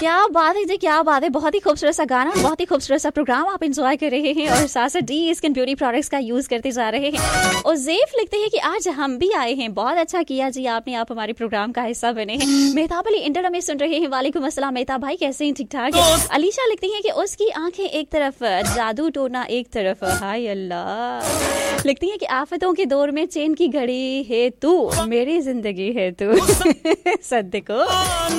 क्या बात है जी, क्या बात है। बहुत ही खूबसूरत सा गाना, बहुत ही खूबसूरत सा प्रोग्राम आप एंजॉय कर रहे हैं और साथ साथ डी स्किन ब्यूटी प्रोडक्ट्स का यूज करते जा रहे हैं। और ज़ेफ लिखते हैं कि आज हम भी आए हैं, बहुत अच्छा किया जी आपने, आप हमारे प्रोग्राम का हिस्सा बने हैं। मेहताब अली इंटर में सुन रहे हैं, वालेकुम अस्सलाम मेहताब भाई, कैसे हैं? ठीक ठाक है। अलीशा लिखती हैं कि उसकी आंखें एक तरफ, जादू टोना एक तरफ, हाय अल्लाह। लिखती हैं कि आफतों के दौर में चैन की घड़ी है तू, मेरी जिंदगी है तू। सद्दिको।